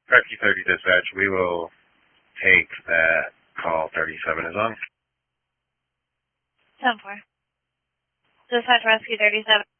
Rescue 30 dispatch, we will take that call. 37 is on. 10-4. Dispatch Rescue 37.